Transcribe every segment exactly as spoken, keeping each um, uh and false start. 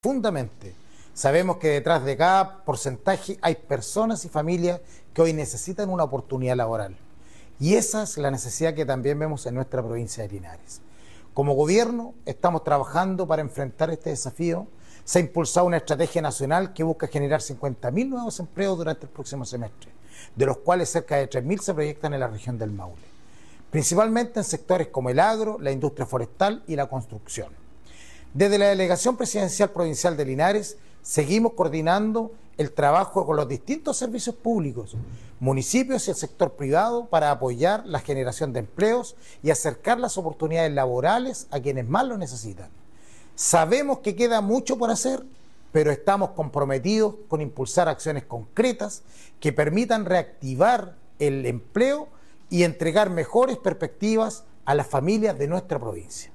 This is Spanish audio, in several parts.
profundamente. Sabemos que detrás de cada porcentaje hay personas y familias que hoy necesitan una oportunidad laboral. Y esa es la necesidad que también vemos en nuestra provincia de Linares. Como gobierno estamos trabajando para enfrentar este desafío. Se ha impulsado una estrategia nacional que busca generar cincuenta mil nuevos empleos durante el próximo semestre, de los cuales cerca de tres mil se proyectan en la región del Maule, principalmente en sectores como el agro, la industria forestal y la construcción. Desde la Delegación Presidencial Provincial de Linares seguimos coordinando el trabajo con los distintos servicios públicos, municipios y el sector privado para apoyar la generación de empleos y acercar las oportunidades laborales a quienes más lo necesitan. Sabemos que queda mucho por hacer, pero estamos comprometidos con impulsar acciones concretas que permitan reactivar el empleo y entregar mejores perspectivas a las familias de nuestra provincia.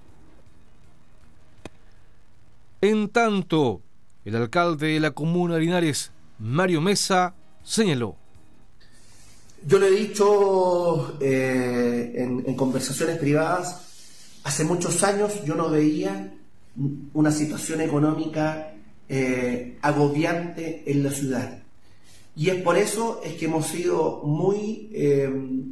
En tanto, el alcalde de la comuna de Linares, Mario Mesa, señaló. Yo le he dicho eh, en, en conversaciones privadas, hace muchos años yo no veía una situación económica eh, agobiante en la ciudad. Y es por eso es que hemos sido muy, eh,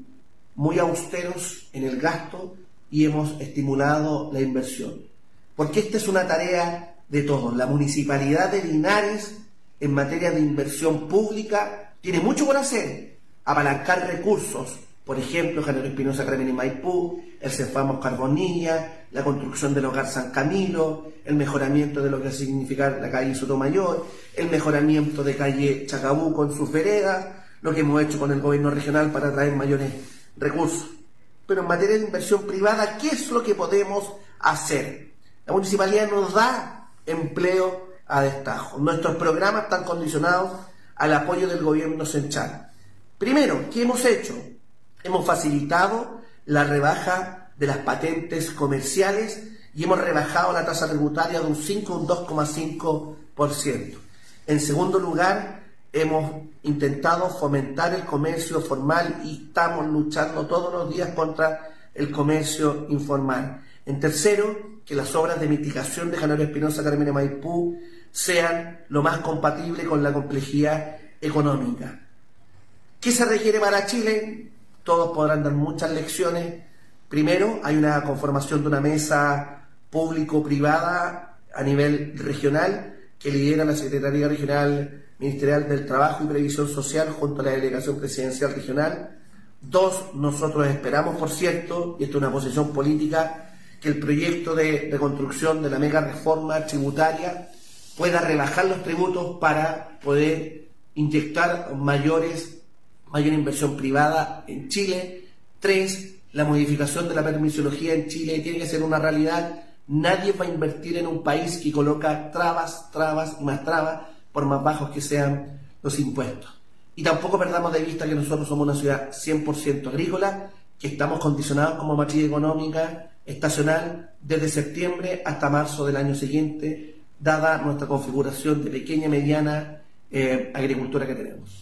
muy austeros en el gasto y hemos estimulado la inversión. Porque esta es una tarea de todos. La Municipalidad de Linares, en materia de inversión pública, tiene mucho por hacer. Apalancar recursos, por ejemplo, General Espinosa Carmen y Maipú, el Cefamos Carbonilla, la construcción del Hogar San Camilo, el mejoramiento de lo que significa la calle Sotomayor, el mejoramiento de calle Chacabuco en sus veredas, lo que hemos hecho con el gobierno regional para traer mayores recursos. Pero en materia de inversión privada, ¿qué es lo que podemos hacer? La municipalidad nos da empleo a destajo. Nuestros programas están condicionados al apoyo del gobierno central. Primero, ¿qué hemos hecho? Hemos facilitado la rebaja de las patentes comerciales y hemos rebajado la tasa tributaria de un cinco a un dos coma cinco por ciento. En segundo lugar, hemos intentado fomentar el comercio formal y estamos luchando todos los días contra el comercio informal. En tercero, que las obras de mitigación de General Espinosa Carmen y Maipú sean lo más compatible con la complejidad económica. ¿Qué se requiere para Chile? Todos podrán dar muchas lecciones. Primero, hay una conformación de una mesa público-privada a nivel regional que lidera la Secretaría Regional Ministerial del Trabajo y Previsión Social junto a la Delegación Presidencial Regional. Dos, nosotros esperamos, por cierto, y esto es una posición política, que el proyecto de reconstrucción de la mega reforma tributaria pueda rebajar los tributos para poder inyectar mayores mayor inversión privada en Chile. Tres, la modificación de la permisología en Chile tiene que ser una realidad. Nadie va a invertir en un país que coloca trabas, trabas y más trabas, por más bajos que sean los impuestos. Y tampoco perdamos de vista que nosotros somos una ciudad cien por ciento agrícola, que estamos condicionados como matriz económica estacional desde septiembre hasta marzo del año siguiente, dada nuestra configuración de pequeña y mediana eh, agricultura que tenemos.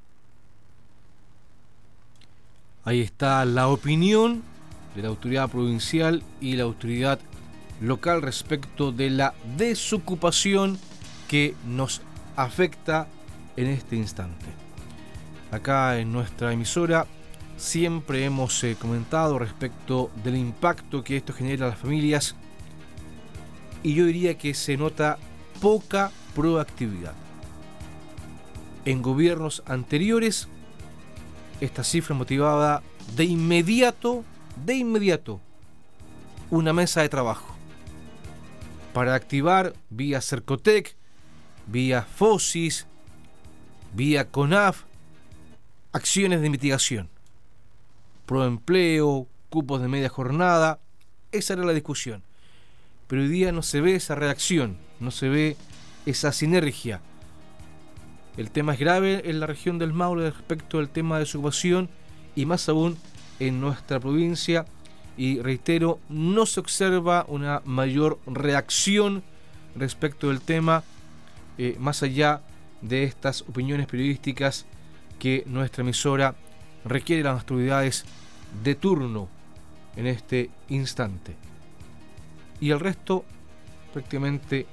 Ahí está la opinión de la autoridad provincial y la autoridad local respecto de la desocupación que nos afecta en este instante. Acá en nuestra emisora siempre hemos eh, comentado respecto del impacto que esto genera a las familias y yo diría que se nota poca proactividad. En gobiernos anteriores esta cifra motivaba de inmediato, de inmediato, una mesa de trabajo para activar vía Cercotec, vía FOSIS, vía CONAF, acciones de mitigación, proempleo, cupos de media jornada. Esa era la discusión. Pero hoy día no se ve esa reacción, no se ve esa sinergia. El tema es grave en la región del Maule respecto al tema de desocupación y más aún en nuestra provincia. Y reitero, no se observa una mayor reacción respecto del tema, eh, más allá de estas opiniones periodísticas que nuestra emisora requiere las autoridades de turno en este instante. Y el resto prácticamente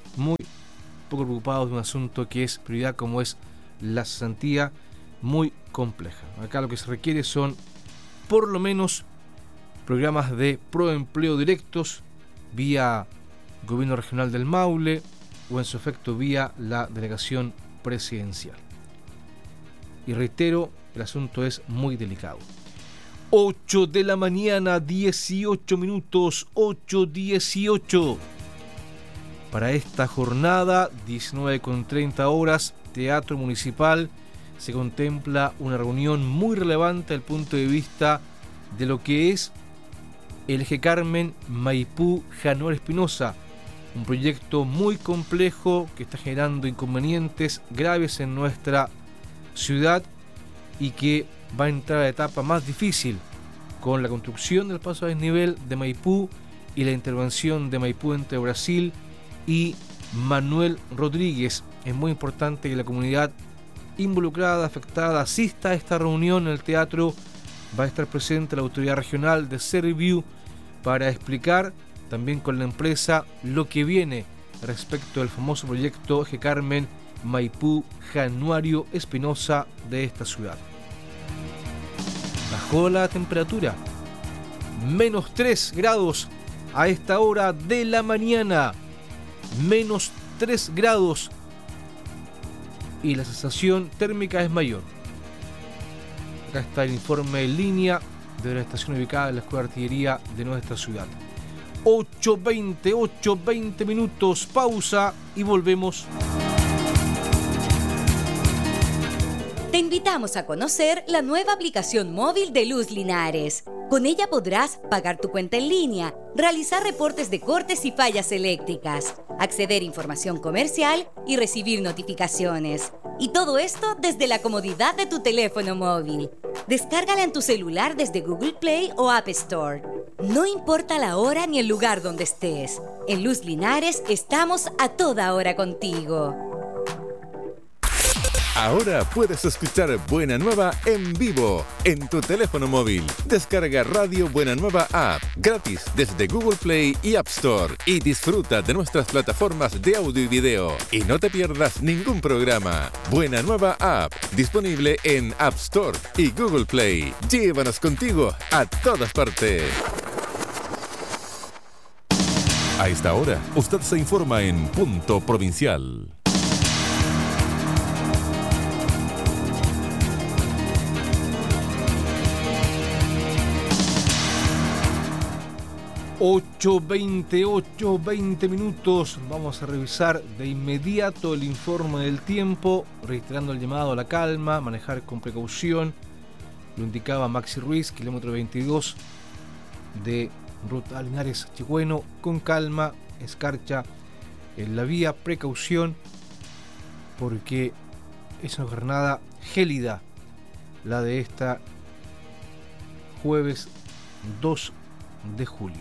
muy poco preocupados de un asunto que es prioridad como es la cesantía, muy compleja. Acá lo que se requiere son por lo menos programas de proempleo directos vía Gobierno Regional del Maule o en su efecto vía la Delegación Presidencial. Y reitero, el asunto es muy delicado. ocho de la mañana, dieciocho minutos, ocho dieciocho. Para esta jornada, diecinueve con treinta horas, Teatro Municipal, se contempla una reunión muy relevante desde el punto de vista de lo que es el Eje Carmen Maipú Januario Espinosa, un proyecto muy complejo que está generando inconvenientes graves en nuestra ciudad y que va a entrar a la etapa más difícil con la construcción del paso a desnivel de Maipú y la intervención de Maipú entre Brasil y Manuel Rodríguez. Es muy importante que la comunidad involucrada, afectada, asista a esta reunión en el teatro. Va a estar presente la autoridad regional de Serviu para explicar también con la empresa lo que viene respecto del famoso proyecto Eje Carmen Maipú Januario Espinosa de esta ciudad. Bajó la temperatura, menos tres grados a esta hora de la mañana, menos tres grados, y la sensación térmica es mayor. Acá está el informe en línea de la estación ubicada en la Escuela de Artillería de nuestra ciudad. ocho veinte, ocho veinte minutos, pausa y volvemos. Te invitamos a conocer la nueva aplicación móvil de Luz Linares. Con ella podrás pagar tu cuenta en línea, realizar reportes de cortes y fallas eléctricas, acceder a información comercial y recibir notificaciones. Y todo esto desde la comodidad de tu teléfono móvil. Descárgala en tu celular desde Google Play o App Store. No importa la hora ni el lugar donde estés. En Luz Linares estamos a toda hora contigo. Ahora puedes escuchar Buena Nueva en vivo en tu teléfono móvil. Descarga Radio Buena Nueva App gratis desde Google Play y App Store y disfruta de nuestras plataformas de audio y video. Y no te pierdas ningún programa. Buena Nueva App, disponible en App Store y Google Play. Llévanos contigo a todas partes. A esta hora, usted se informa en Punto Provincial. ocho veinte, ocho veinte minutos. Vamos a revisar de inmediato el informe del tiempo, reiterando el llamado a la calma, manejar con precaución. Lo indicaba Maxi Ruiz, kilómetro veintidós de ruta Linares Chigüeno, con calma, escarcha en la vía, precaución, porque es una jornada gélida la de esta jueves dos de julio.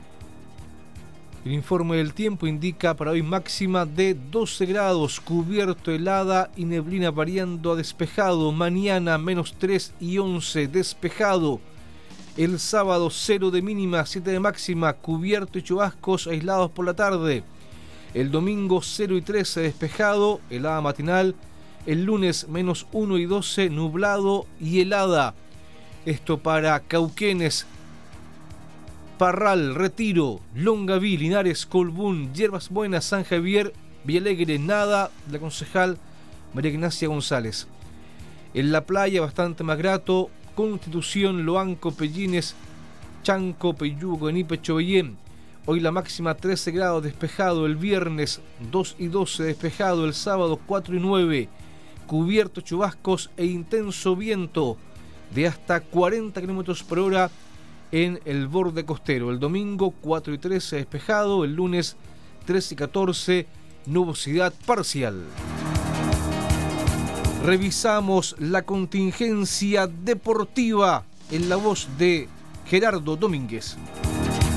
El informe del tiempo indica para hoy máxima de doce grados, cubierto, helada y neblina variando a despejado. Mañana menos tres y once, despejado. El sábado cero de mínima, siete de máxima, cubierto y chubascos aislados por la tarde. El domingo cero y trece, despejado, helada matinal. El lunes menos uno y doce, nublado y helada. Esto para Cauquenes, Parral, Retiro, Longaví, Linares, Colbún, Yerbas Buenas, San Javier, Villalegre, nada, la concejal María Ignacia González. En la playa bastante más grato, Constitución, Loanco, Pellines, Chanco, Peyugo, Guenipe, Chobellén. Hoy la máxima trece grados, despejado. El viernes dos y doce, despejado. El sábado cuatro y nueve, cubierto, chubascos e intenso viento de hasta cuarenta kilómetros por hora en el borde costero. El domingo cuatro y trece, despejado. El lunes tres y catorce, nubosidad parcial. Revisamos la contingencia deportiva en la voz de Gerardo Domínguez.